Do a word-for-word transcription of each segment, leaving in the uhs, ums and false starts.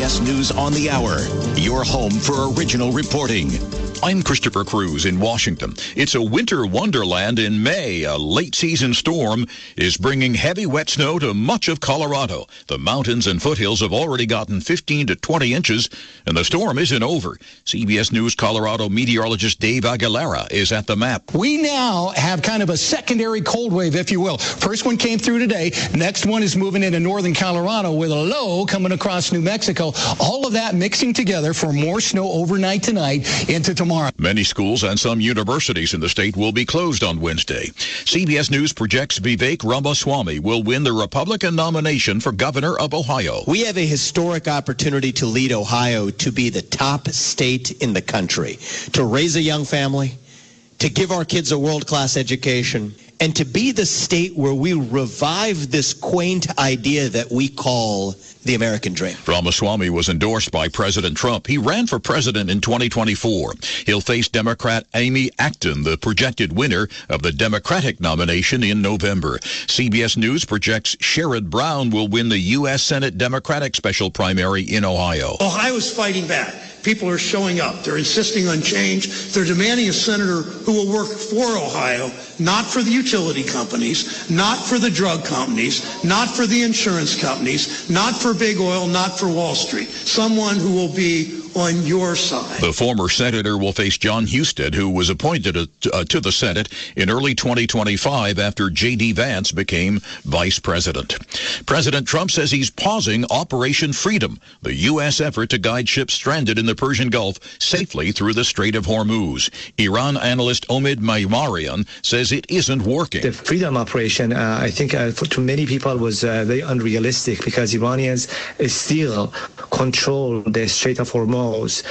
S News on the Hour, your home for original reporting. I'm Christopher Cruz in Washington. It's a winter wonderland in May. A late-season storm is bringing heavy wet snow to much of Colorado. The mountains and foothills have already gotten fifteen to twenty inches, and the storm isn't over. C B S News Colorado meteorologist Dave Aguilera is at the map. We now have kind of a secondary cold wave, if you will. First one came through today. Next one is moving into northern Colorado with a low coming across New Mexico. All of that mixing together for more snow overnight tonight into tomorrow. Many schools and some universities in the state will be closed on Wednesday. C B S News projects Vivek Ramaswamy will win the Republican nomination for governor of Ohio. We have a historic opportunity to lead Ohio to be the top state in the country, to raise a young family, to give our kids a world-class education, and to be the state where we revive this quaint idea that we call the American dream. Ramaswamy was endorsed by President Trump. He ran for president in twenty twenty-four. He'll face Democrat Amy Acton, the projected winner of the Democratic nomination in November. C B S News projects Sherrod Brown will win the U S Senate Democratic special primary in Ohio. Ohio's fighting back. People are showing up. They're insisting on change. They're demanding a senator who will work for Ohio, not for the utility companies, not for the drug companies, not for the insurance companies, not for big oil, not for Wall Street. Someone who will be on your side. The former senator will face John Husted, who was appointed uh, to the Senate in early twenty twenty-five after J D. Vance became vice president. President Trump says he's pausing Operation Freedom, the U S effort to guide ships stranded in the Persian Gulf safely through the Strait of Hormuz. Iran analyst Omid Maimarian says it isn't working. The Freedom Operation, uh, I think uh, for, to many people was uh, very unrealistic because Iranians uh, still control the Strait of Hormuz.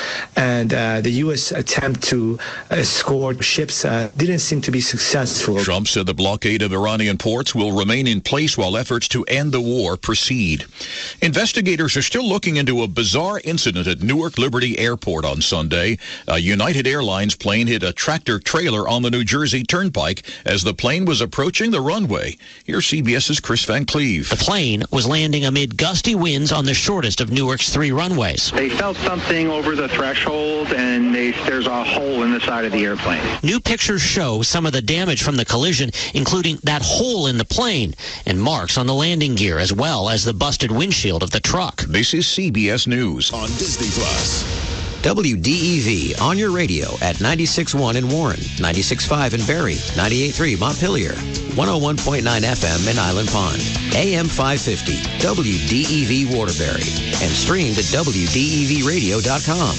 And uh, the U S attempt to escort ships uh, didn't seem to be successful. Trump said the blockade of Iranian ports will remain in place while efforts to end the war proceed. Investigators are still looking into a bizarre incident at Newark Liberty Airport on Sunday. A United Airlines plane hit a tractor trailer on the New Jersey Turnpike as the plane was approaching the runway. Here's CBS's Chris Van Cleve. The plane was landing amid gusty winds on the shortest of Newark's three runways. They felt something over the threshold, and they, there's a hole in the side of the airplane. New pictures show some of the damage from the collision, including that hole in the plane and marks on the landing gear, as well as the busted windshield of the truck. This is C B S News on Disney Plus. W D E V on your radio at ninety-six point one in Warren, ninety-six point five in Barrie, ninety-eight point three Montpelier, one oh one point nine F M in Island Pond, A M five fifty, W D E V Waterbury, and streamed at W D E V radio dot com.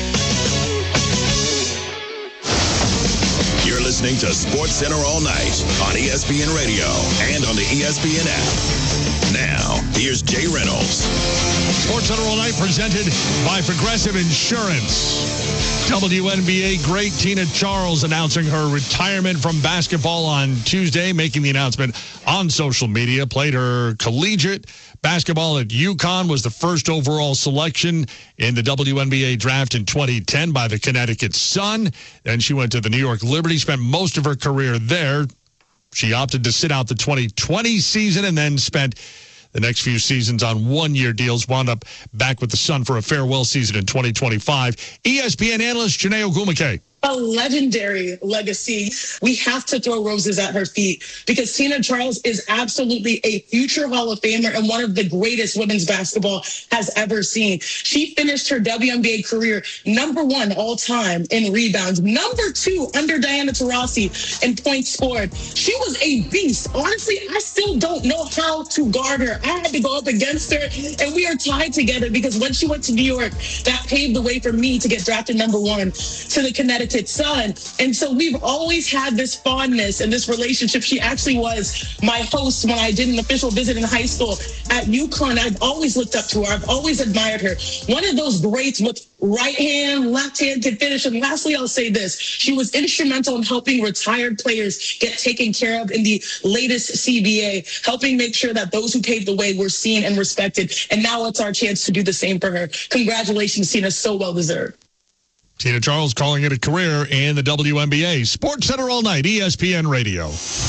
You're listening to Sports Center all night on E S P N Radio and on the E S P N app. Now, here's Jay Reynolds. Sports Center all night presented by Progressive Insurance. W N B A great Tina Charles announcing her retirement from basketball on Tuesday, making the announcement on social media. Played her collegiate basketball at UConn, was the first overall selection in the W N B A draft in twenty ten by the Connecticut Sun. Then she went to the New York Liberty, spent most of her career there. She opted to sit out the twenty twenty season and then spent the next few seasons on one-year deals, wound up back with the Sun for a farewell season in twenty twenty-five. E S P N analyst Janae Ogumake. A legendary legacy. We have to throw roses at her feet because Tina Charles is absolutely a future Hall of Famer and one of the greatest women's basketball has ever seen. She finished her W N B A career number one all time in rebounds, number two under Diana Taurasi in points scored. She was a beast. Honestly, I still don't know how to guard her. I had to go up against her, and we are tied together because when she went to New York, that paved the way for me to get drafted number one to the Connecticut Sun. And so we've always had this fondness and this relationship. She actually was my host when I did an official visit in high school at UConn. I've always looked up to her. I've always admired her. One of those greats with right hand, left hand can finish. And lastly, I'll say this. She was instrumental in helping retired players get taken care of in the latest C B A, helping make sure that those who paved the way were seen and respected. And now it's our chance to do the same for her. Congratulations, Tina. So well deserved. Tina Charles calling it a career in the W N B A. Sports Center all night, E S P N Radio.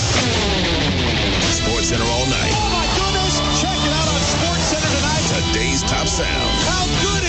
Sports Center all night. Oh, my goodness. Check it out on Sports Center tonight. Today's top sound. How good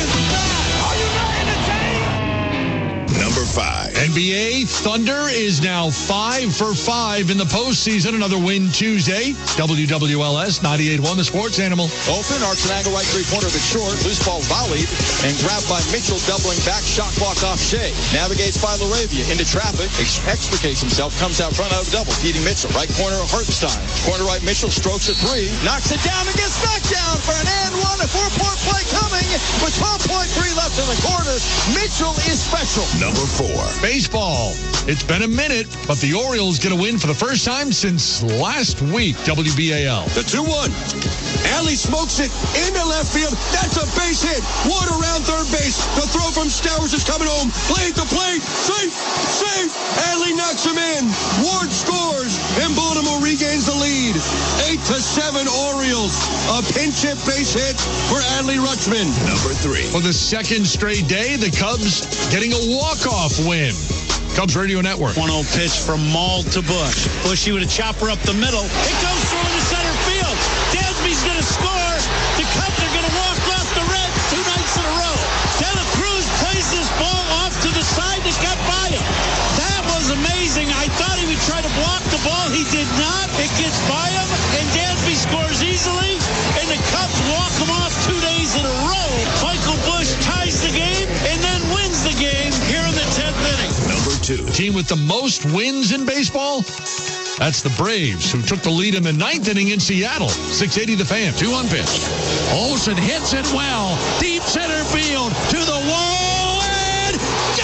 N B A, Thunder is now five for five in the postseason. Another win Tuesday. W W L S ninety-eight one, the sports animal. Open, arcs an angle right three-pointer, but short. Loose ball volleyed and grabbed by Mitchell, doubling back, shot clock off Shea. Navigates by LaRavia into traffic, ex- extricates himself, comes out front out of double, feeding Mitchell. Right corner of Hartenstein. Corner right Mitchell strokes a three, knocks it down and gets knocked down for an and one. A four-point play coming with twelve point three left in the quarter. Mitchell is special. Number four. Baseball. It's been a minute, but the Orioles get a win for the first time since last week. W B A L. The two one. Alley smokes it into left field. That's a base hit. Ward around third base. The throw from Stowers is coming home. Play at the plate. Safe. Safe. Alley knocks him in. Ward scores, and Baltimore regains the lead. Eight to seven Orioles. A pinch hit base hit for Adley Rutschman. Number three. For the second straight day, the Cubs getting a walk-off win. Cubs Radio Network. one oh pitch from Maul to Bush. Bushy with a chopper up the middle. It goes through into center field. Dansby's going to score. The Cubs are going to walk off the Reds two nights in a row. De La Cruz plays this ball off to the side that got by him. That was amazing. I thought he would try to block the ball. He did not. It gets by him, and Dansby scores easily, and the Cubs walk him off two days in a row. Michael Bush ties the game and then wins the game here in the tenth inning. Number two. The team with the most wins in baseball? That's the Braves, who took the lead in the ninth inning in Seattle. six eighty The Fan. two one pitch. Olsen hits it well. Deep center field to the wall and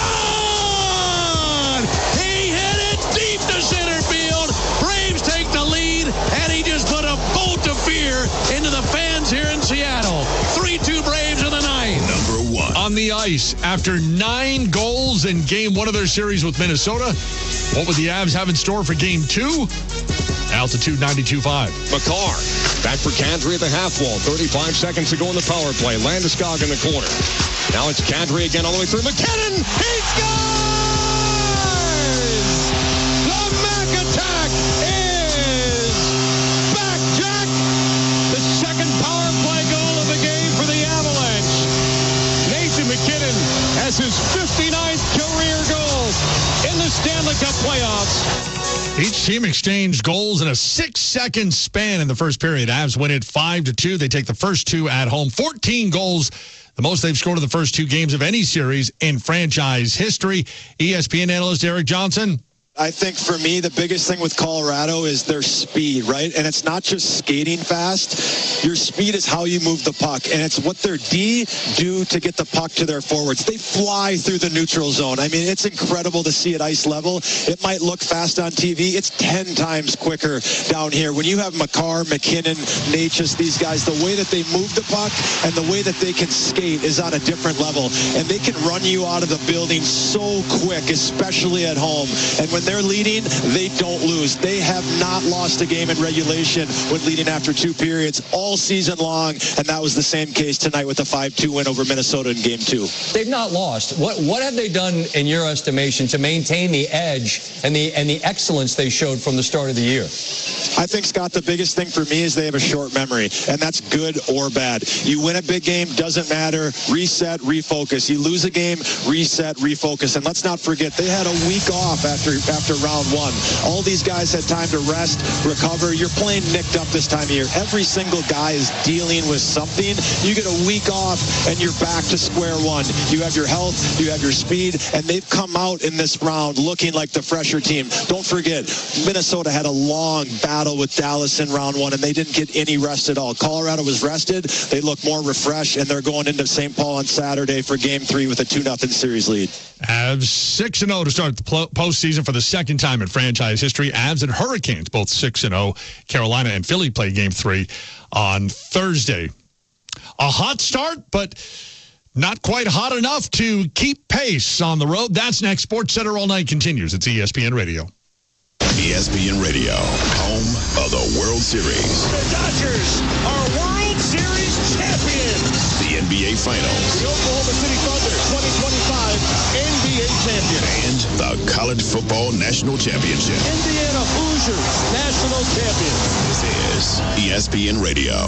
gone! He hit it deep to center field. Braves take the lead, and he just put a bolt of fear into the fans here in Seattle. three two Braves in the ninth. Number one. On the ice, after nine goals in game one of their series with Minnesota, what would the Avs have in store for game two? Altitude ninety-two point five. McCarr back for Kadri at the half wall. thirty-five seconds to go in the power play. Landeskog in the corner. Now it's Kadri again all the way through. McKinnon! He scores! The Mac attack is back, Jack! The second power play goal of the game for the Avalanche. Nathan McKinnon has his fifty-ninth career goal in the Stanley Cup playoffs. Each team exchanged goals in a six-second span in the first period. Avs win it five to two. They take the first two at home. fourteen goals, the most they've scored in the first two games of any series in franchise history. E S P N analyst Eric Johnson. I think for me, the biggest thing with Colorado is their speed, right? And it's not just skating fast. Your speed is how you move the puck. And it's what their D do to get the puck to their forwards. They fly through the neutral zone. I mean, it's incredible to see at ice level. It might look fast on T V. It's ten times quicker down here. When you have Makar, McKinnon, Natchez, these guys, the way that they move the puck and the way that they can skate is on a different level. And they can run you out of the building so quick, especially at home. And when they're leading, they don't lose. They have not lost a game in regulation when leading after two periods all season long, and that was the same case tonight with a five two win over Minnesota in game two. They've not lost. What what have they done in your estimation to maintain the edge and the and the excellence they showed from the start of the year? I think, Scott, the biggest thing for me is they have a short memory, and that's good or bad. You win a big game, doesn't matter, reset, refocus. You lose a game, reset, refocus. And let's not forget, they had a week off after after round one. All these guys had time to rest, recover. You're playing nicked up this time of year. Every single guy is dealing with something. You get a week off, and you're back to square one. You have your health, you have your speed, and they've come out in this round looking like the fresher team. Don't forget, Minnesota had a long battle with Dallas in round one, and they didn't get any rest at all. Colorado was rested. They look more refreshed, and they're going into Saint Paul on Saturday for game three with a two nothing series lead. Avs six and oh to start the postseason for the second time in franchise history. Avs and Hurricanes, both six and oh. Carolina and Philly play game three on Thursday. A hot start, but not quite hot enough to keep pace on the road. That's next. Sports Center All Night continues. It's E S P N Radio. E S P N Radio, home of the World Series. The Dodgers are World Series champions. The N B A Finals. The Oklahoma City Thunder twenty twenty-five N B A champion. And the College Football National Championship. Indiana Hoosiers national champions. This is E S P N Radio.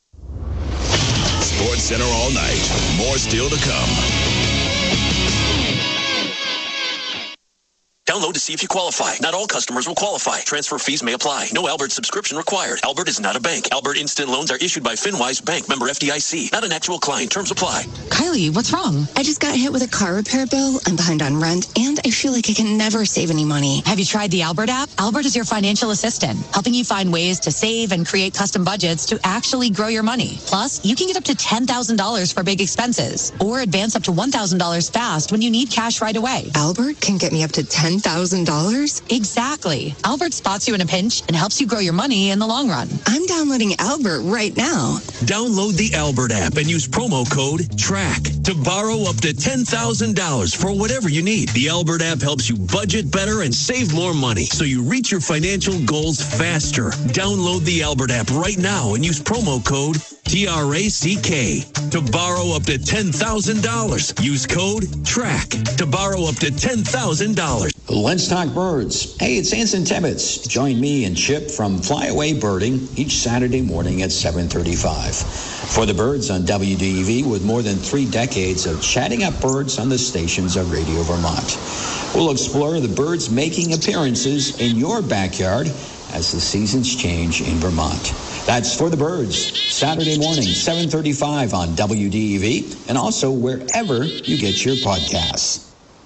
Sports Center all night. More still to come. Download to see if you qualify. Not all customers will qualify. Transfer fees may apply. No Albert subscription required. Albert is not a bank. Albert Instant Loans are issued by FinWise Bank, member F D I C. Not an actual client. Terms apply. Kylie, what's wrong? I just got hit with a car repair bill. I'm behind on rent, and I feel like I can never save any money. Have you tried the Albert app? Albert is your financial assistant, helping you find ways to save and create custom budgets to actually grow your money. Plus, you can get up to ten thousand dollars for big expenses, or advance up to one thousand dollars fast when you need cash right away. Albert can get me up to ten thousand dollars? Exactly. Albert spots you in a pinch and helps you grow your money in the long run. I'm downloading Albert right now. Download the Albert app and use promo code TRACK to borrow up to ten thousand dollars for whatever you need. The Albert app helps you budget better and save more money so you reach your financial goals faster. Download the Albert app right now and use promo code T R A C K to borrow up to ten thousand dollars. Use code TRACK to borrow up to ten thousand dollars. Let's talk birds. Hey, it's Anson Tibbetts. Join me and Chip from Flyaway Birding each Saturday morning at seven thirty-five. For the birds on W D E V, with more than three decades of chatting up birds on the stations of Radio Vermont. We'll explore the birds making appearances in your backyard as the seasons change in Vermont. That's For the Birds, Saturday morning, seven thirty-five on W D E V, and also wherever you get your podcasts.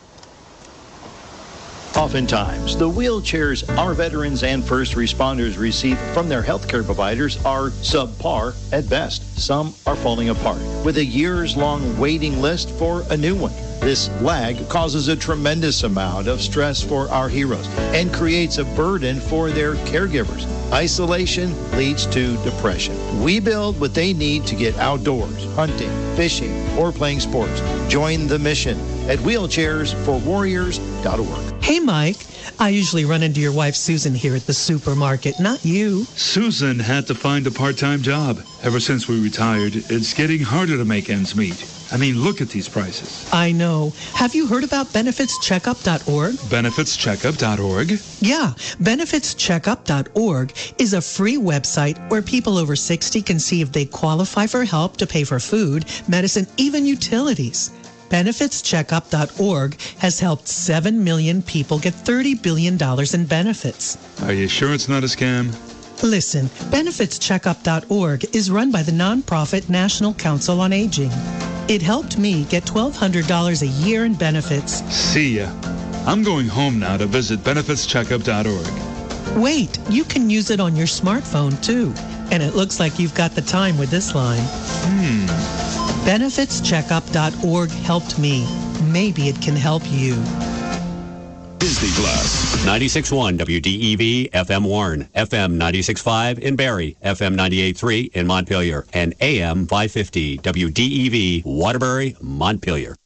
Oftentimes, the wheelchairs our veterans and first responders receive from their healthcare providers are subpar at best. Some are falling apart, with a years-long waiting list for a new one. This lag causes a tremendous amount of stress for our heroes and creates a burden for their caregivers. Isolation leads to depression. We build what they need to get outdoors, hunting, fishing, or playing sports. Join the mission at wheelchairs for warriors dot org. Hey, Mike. I usually run into your wife, Susan, here at the supermarket, not you. Susan had to find a part-time job. Ever since we retired, it's getting harder to make ends meet. I mean, look at these prices. I know. Have you heard about benefits checkup dot org? benefits checkup dot org? Yeah. benefits checkup dot org is a free website where people over sixty can see if they qualify for help to pay for food, medicine, even utilities. benefits checkup dot org has helped seven million people get thirty billion dollars in benefits. Are you sure it's not a scam? Listen, benefits checkup dot org is run by the nonprofit National Council on Aging. It helped me get twelve hundred dollars a year in benefits. See ya. I'm going home now to visit benefits checkup dot org. Wait, you can use it on your smartphone too. And it looks like you've got the time with this line. Hmm. benefits checkup dot org helped me. Maybe it can help you. Disney Plus. ninety-six point one W D E V, F M Warren, F M ninety-six point five in Barrie, F M ninety-eight point three in Montpelier, and A M five fifty W D E V, Waterbury, Montpelier.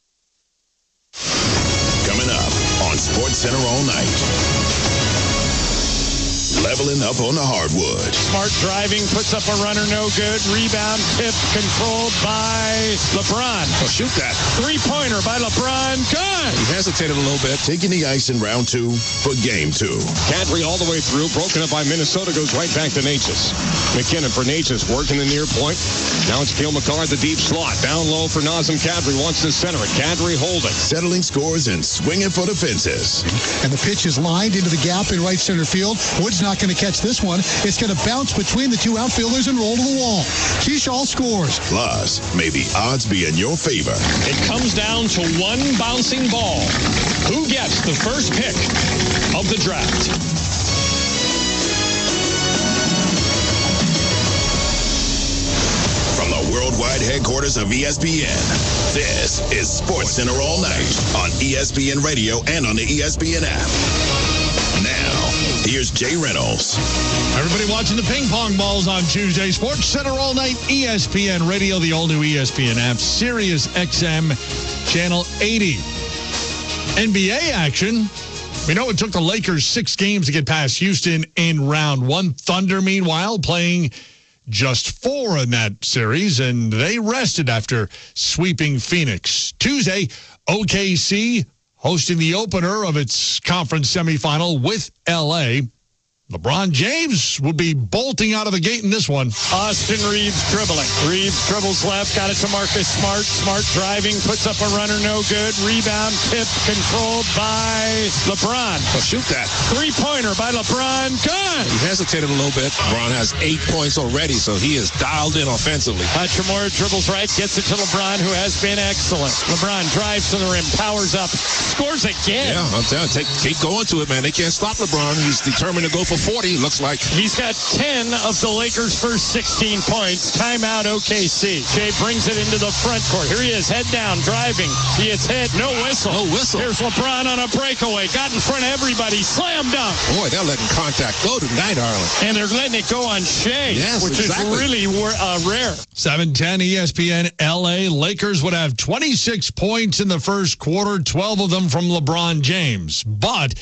Coming up on Sports Center all night. Leveling up on the hardwood. Smart driving, puts up a runner, no good. Rebound, tip, controlled by LeBron. Oh, shoot that. Three-pointer by LeBron. Good. He hesitated a little bit, taking the ice in round two for game two. Kadri all the way through, broken up by Minnesota, goes right back to Natchez. McKinnon for Natchez, working the near point. Now it's Cale Makar at the deep slot. Down low for Nazem Kadri, wants to center it. Kadri holding. Settling scores and swinging for the fences. And the pitch is lined into the gap in right center field. Wood's not going to catch this one. It's going to bounce between the two outfielders and roll to the wall. Keyshaw scores. Plus, may the odds be in your favor. It comes down to one bouncing ball. Who gets the first pick of the draft? From the worldwide headquarters of E S P N, this is Sports Center all night on E S P N Radio and on the E S P N app. Now, here's Jay Reynolds. Everybody watching the ping pong balls on Tuesday. Sports Center all night, E S P N Radio, the all-new E S P N app, Sirius X M, Channel eighty. N B A action. We know it took the Lakers six games to get past Houston in round one. Thunder, meanwhile, playing just four in that series, and they rested after sweeping Phoenix. Tuesday, O K C hosting the opener of its conference semifinal with L A. LeBron James will be bolting out of the gate in this one. Austin Reeves dribbling. Reeves dribbles left, got it to Marcus Smart. Smart driving, puts up a runner, no good. Rebound, tip, controlled by LeBron. Oh, shoot that. Three-pointer by LeBron. Good. He hesitated a little bit. LeBron has eight points already, so he is dialed in offensively. Hachimura dribbles right, gets it to LeBron, who has been excellent. LeBron drives to the rim, powers up, scores again. Yeah, I'm telling you, take, keep going to it, man. They can't stop LeBron. He's determined to go for forty, looks like. He's got ten of the Lakers' first sixteen points. Timeout O K C. Shea brings it into the front court. Here he is, head down, driving. He hits hit, no whistle. No whistle. Here's LeBron on a breakaway. Got in front of everybody, slam dunk. Boy, they're letting contact go tonight, Arlen. And they're letting it go on Shea, yes, which exactly. is really uh, rare. seven ten E S P N L A. Lakers would have twenty-six points in the first quarter, twelve of them from LeBron James. But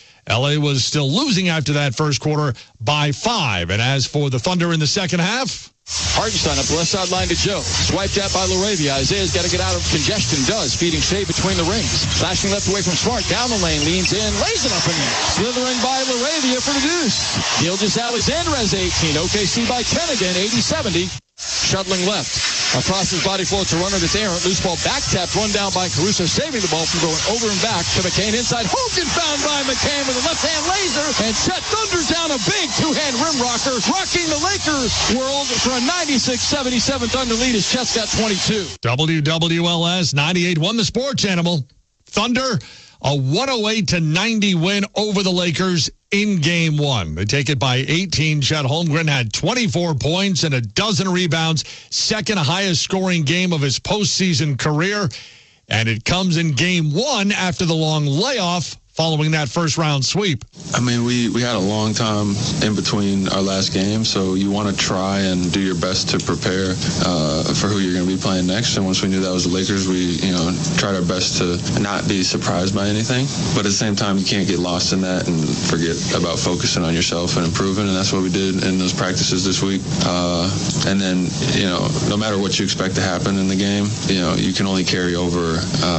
L A was still losing after that first quarter by five. And as for the Thunder in the second half, Hartenstein up the left sideline to Joe. Swiped at by LaRavia. Isaiah's got to get out of congestion. Does. Feeding Shea between the rings. Flashing left away from Smart. Down the lane. Leans in. Lays it up in there. Slithering by LaRavia for the deuce. Gilgeous-Alexander has eighteen. O K C by ten again. eighty seventy. Shuttling left. Across his body floats a runner that's errant. Loose ball back tapped. Run down by Caruso. Saving the ball from going over and back to McCain. Inside. Hogan found by McCain with a left-hand laser. And Chet thunders down a big two-hand rim rocker. Rocking the Lakers world for a ninety-six seventy-seven Thunder lead as Chet's got twenty-two. W W L S ninety-eight won the sports animal. Thunder, a one oh eight to ninety win over the Lakers in game one. They take it by eighteen. Chet Holmgren had twenty-four points and a dozen rebounds, second highest scoring game of his postseason career. And it comes in game one after the long layoff following that first round sweep. I mean, we, we had a long time in between our last game, so you want to try and do your best to prepare uh, for who you're going to be playing next. And once we knew that was the Lakers, we, you know, tried our best to not be surprised by anything. But at the same time, you can't get lost in that and forget about focusing on yourself and improving. And that's what we did in those practices this week. Uh, and then, you know, no matter what you expect to happen in the game, you know, you can only carry over,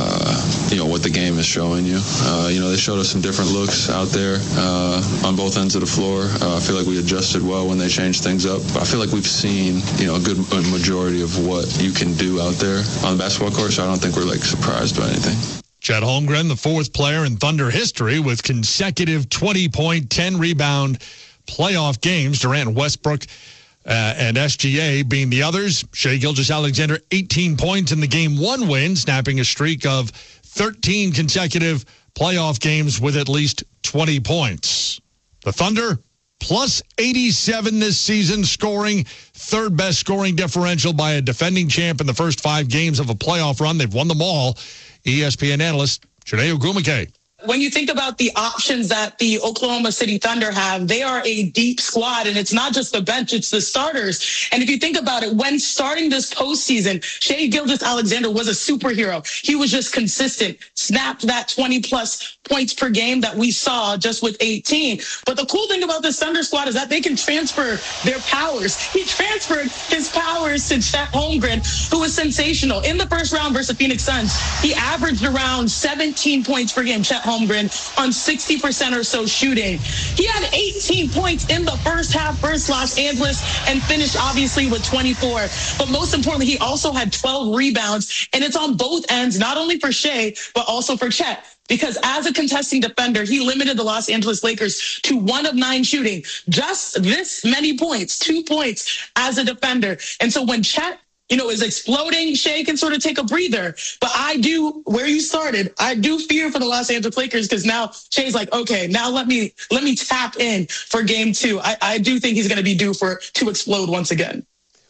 uh, you know, what the game is showing you. Uh, you know, they showed us some different looks out there uh, on both ends of the floor. Uh, I feel like we adjusted well when they changed things up. But I feel like we've seen, you know, a good majority of what you can do out there on the basketball court, so I don't think we're, like, surprised by anything. Chet Holmgren, the fourth player in Thunder history with consecutive twenty-point, ten-rebound playoff games. Durant, Westbrook, uh, and S G A being the others. Shea Gilgeous-Alexander, eighteen points in the game one win, snapping a streak of thirteen consecutive playoff games with at least twenty points. The Thunder, plus eighty-seven this season, scoring third best scoring differential by a defending champ in the first five games of a playoff run. They've won them all. E S P N analyst Chiney Ogwumike. When you think about the options that the Oklahoma City Thunder have, they are a deep squad, and it's not just the bench, it's the starters. And if you think about it, when starting this postseason, Shea Gilgeous-Alexander was a superhero. He was just consistent, snapped that twenty-plus points per game that we saw just with eighteen. But the cool thing about this Thunder squad is that they can transfer their powers. He transferred his powers to Chet Holmgren, who was sensational. In the first round versus the Phoenix Suns, he averaged around seventeen points per game, Chet Holmgren, on sixty percent or so shooting. He had eighteen points in the first half versus Los Angeles and finished obviously with twenty-four. But most importantly, he also had twelve rebounds, and it's on both ends, not only for Shea, but also for Chet. Because as a contesting defender, he limited the Los Angeles Lakers to one of nine shooting, just this many points, two points as a defender. And so when Chet, you know, is exploding, Shea can sort of take a breather. But I do, where you started, I do fear for the Los Angeles Lakers, because now Shea's like, okay, now let me let me tap in for game two. I, I do think he's going to be due for to explode once again.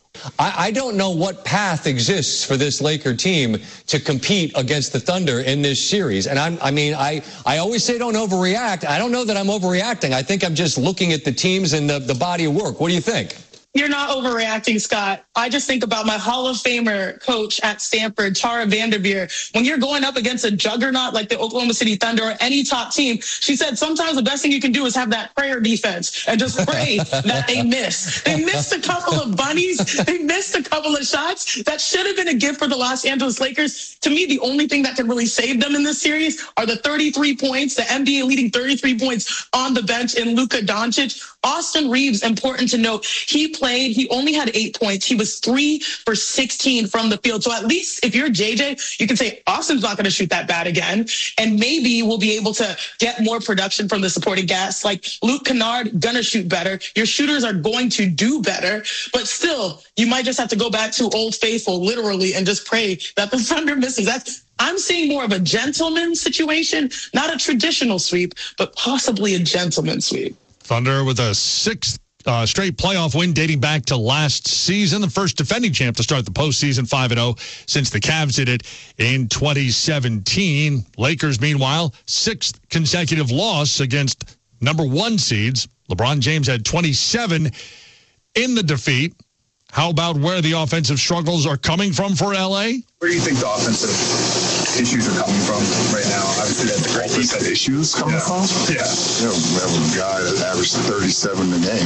I, I don't know what path exists for this Laker team to compete against the Thunder in this series. And I'm, I mean, I, I always say don't overreact. I don't know that I'm overreacting. I think I'm just looking at the teams and the, the body of work. What do you think? You're not overreacting, Scott. I just think about my Hall of Famer coach at Stanford, Tara Vanderveer. When you're going up against a juggernaut like the Oklahoma City Thunder or any top team, she said sometimes the best thing you can do is have that prayer defense and just pray that they miss. They missed a couple of bunnies. They missed a couple of shots. That should have been a gift for the Los Angeles Lakers. To me, the only thing that can really save them in this series are the thirty-three points, the N B A leading thirty-three points on the bench in Luka Doncic. Austin Reeves, important to note, he played, he only had eight points. He was three for sixteen from the field. So at least if you're J J, you can say Austin's not going to shoot that bad again. And maybe we'll be able to get more production from the supporting cast. Like Luke Kennard, going to shoot better. Your shooters are going to do better. But still, you might just have to go back to Old Faithful, literally, and just pray that the Thunder misses. That's I'm seeing more of a gentleman situation, not a traditional sweep, but possibly a gentleman sweep. Thunder with a sixth uh, straight playoff win dating back to last season, the first defending champ to start the postseason five and oh since the Cavs did it in twenty seventeen. Lakers, meanwhile, sixth consecutive loss against number one seeds. LeBron James had twenty-seven in the defeat. How about where the offensive struggles are coming from for L A? Where do you think the offensive issues are coming from right now? Obviously, that's the great offensive issues coming yeah. from? Yeah. You know, we have a guy that averaged thirty-seven a game.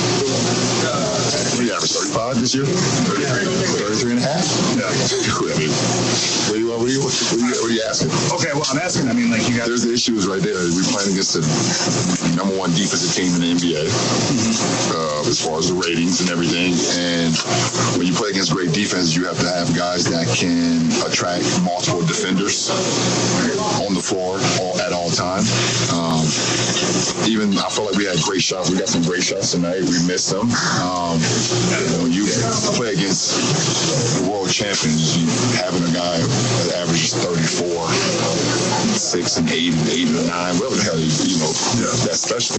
Uh, we averaged thirty-five this year? thirty-three and a half? Yeah. I mean, what are you, what are you, what are you, what are you asking? Okay, well, I'm asking, I mean, like, you got... There's the issues right there. We're playing against the number one defensive team in the N B A, mm-hmm. uh, as far as the ratings and everything. And when you play against great defense, you have to have guys that can attract multiple defenders on the floor all, at all times. Um, even I felt like we had great shots. We got some great shots tonight. We missed them. Um, when you play against the world champions, you having a guy that averages thirty-four, six, and eight, and eight, and nine, whatever the hell, you know, that's special.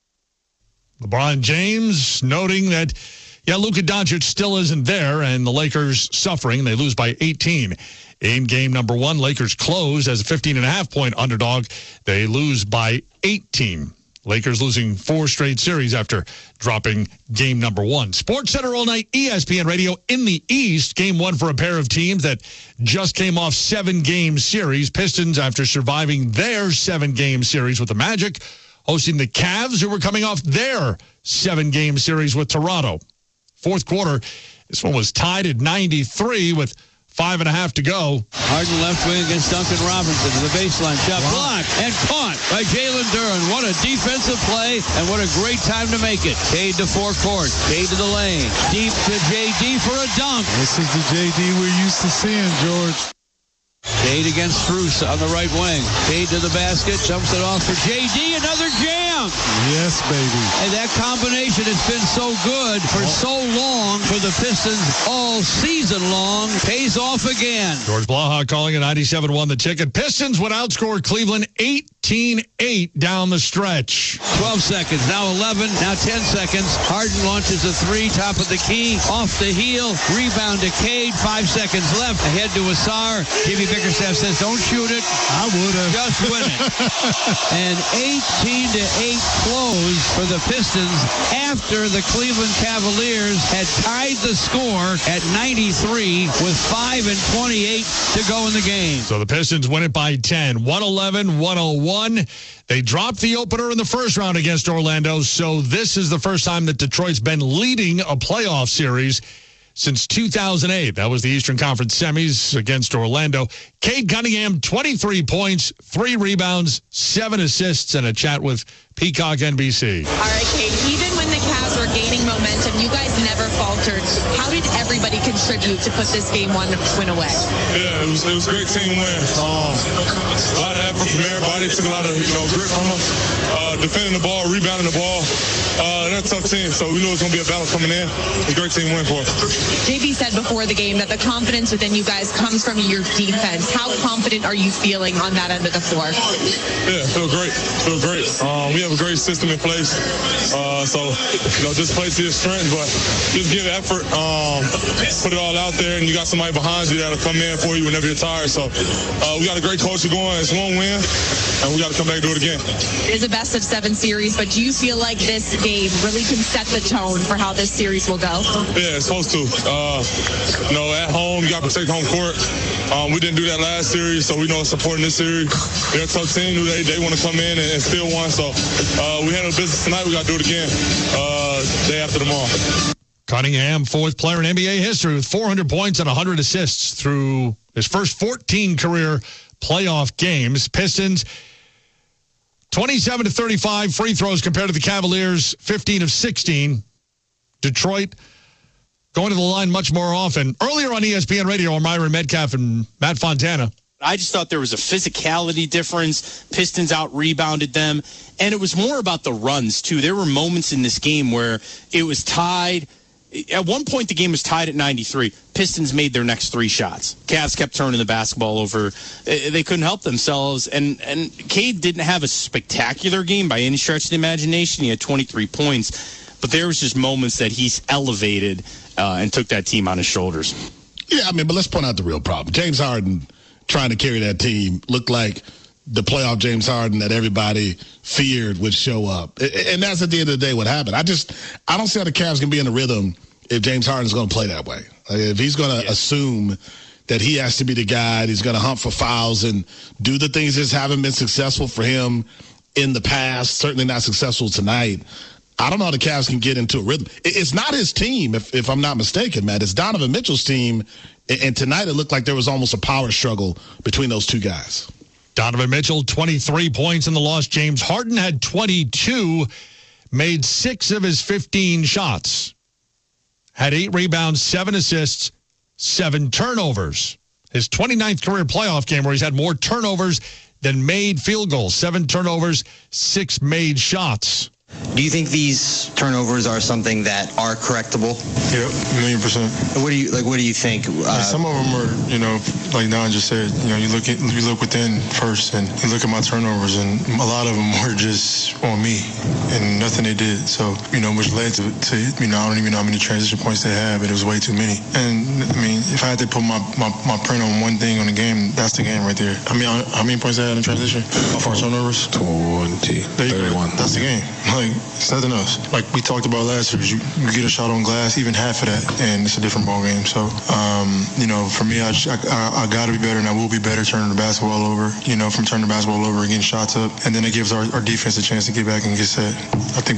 LeBron James noting that, yeah, Luka Doncic still isn't there, and the Lakers suffering. They lose by eighteen in game number one. Lakers close as a fifteen and a half point underdog. They lose by eighteen. Lakers losing four straight series after dropping game number one. Sports Center all night, E S P N Radio in the East. Game one for a pair of teams that just came off seven-game series. Pistons, after surviving their seven-game series with the Magic, hosting the Cavs, who were coming off their seven-game series with Toronto. Fourth quarter, this one was tied at ninety-three with five and a half to go. Harden left wing against Duncan Robinson to the baseline. Shot wow. blocked and caught by Jalen Duren. What a defensive play, and what a great time to make it. Cade to forecourt. Cade to the lane. Deep to J D for a dunk. This is the J D we're used to seeing, George. Cade against Bruce on the right wing. Cade to the basket. Jumps it off for J D. Another jam. Yes, baby. And that combination has been so good for so long for the Pistons all season long. Pays off again. George Blaha calling it ninety-seven one the ticket. Pistons would outscore Cleveland eighteen eight down the stretch. twelve seconds. Now eleven. Now ten seconds. Harden launches a three. Top of the key. Off the heel. Rebound to Cade. Five seconds left. Ahead to Asar. Jimmy Bickerstaff says, don't shoot it. I would have. Just win it. And eighteen to eight close for the Pistons after the Cleveland Cavaliers had tied the score at ninety-three with five and twenty-eight to go in the game. So the Pistons win it by ten. one eleven one oh one. They dropped the opener in the first round against Orlando, so this is the first time that Detroit's been leading a playoff series since two thousand eight. That was the Eastern Conference semis against Orlando. Cade Cunningham, twenty-three points, three rebounds, seven assists, and a chat with Peacock N B C. All right, Cade, even when the Cavs were gaining momentum, you guys never faltered. How did everybody contribute to put this game one win away? Yeah, it was, it was a great team win. Um, a lot of effort from everybody. Took a lot of you know grit from them. Uh, defending the ball, rebounding the ball. Uh, they're a tough team, so we knew it was going to be a battle coming in. It was a great team win for us. J B said before the game that the confidence within you guys comes from your defense. How confident are you feeling on that end of the floor? Yeah, feel great. Feel great. Um, we have a great system in place. Uh, so, you know, just play to your strength, but just give effort, um, put it all out there, and you got somebody behind you that'll come in for you whenever you're tired. So uh, we got a great culture going. It's one win, and we got to come back and do it again. It is a best of seven series, but do you feel like this game really can set the tone for how this series will go? Yeah, it's supposed to. Uh, you know, at home, you got to protect home court. Um, we didn't do that last series, so we know it's important this series. They're a tough team. They, they want to come in and, and steal one. So uh, we handle business tonight. We got to do it again uh, day after tomorrow. Cunningham, fourth player in N B A history with four hundred points and one hundred assists through his first fourteen career playoff games. Pistons, twenty-seven to thirty-five free throws compared to the Cavaliers, fifteen of sixteen. Detroit going to the line much more often. Earlier on E S P N Radio, Myron Metcalf and Matt Fontana. I just thought there was a physicality difference. Pistons out-rebounded them. And it was more about the runs, too. There were moments in this game where it was tied. At one point, the game was tied at ninety-three. Pistons made their next three shots. Cavs kept turning the basketball over. They couldn't help themselves. And, and Cade didn't have a spectacular game by any stretch of the imagination. He had twenty-three points. But there was just moments that he's elevated uh, and took that team on his shoulders. Yeah, I mean, but let's point out the real problem. James Harden trying to carry that team looked like the playoff James Harden that everybody feared would show up. And that's at the end of the day what happened. I just, I don't see how the Cavs can be in the rhythm if James Harden's going to play that way. Like if he's going to yeah. assume that he has to be the guy, he's going to hunt for fouls and do the things that haven't been successful for him in the past, certainly not successful tonight. I don't know how the Cavs can get into a rhythm. It's not his team, if, if I'm not mistaken, Matt. It's Donovan Mitchell's team, and tonight it looked like there was almost a power struggle between those two guys. Donovan Mitchell, twenty-three points in the loss. James Harden had twenty-two, made six of his fifteen shots, had eight rebounds, seven assists, seven turnovers. His twenty-ninth career playoff game where he's had more turnovers than made field goals. Seven turnovers, six made shots. Do you think these turnovers are something that are correctable? Yep, a million percent. What do you like? What do you think? Uh, like some of them are, you know, like Don just said. You know, you look at you look within first, and you look at my turnovers, and a lot of them were just on me and nothing they did. So, you know, which led to, to you know, I don't even know how many transition points they had, but it was way too many. And I mean, if I had to put my, my, my print on one thing on the game, that's the game right there. I mean, how many points I had in transition? How far turnovers? twenty, thirty-one. That's the game. Like, it's nothing else. Like we talked about last year, you, you get a shot on glass, even half of that, and it's a different ball game. So, um, you know, for me, I, I, I got to be better, and I will be better turning the basketball over, you know, from turning the basketball over and getting shots up. And then it gives our, our defense a chance to get back and get set. I think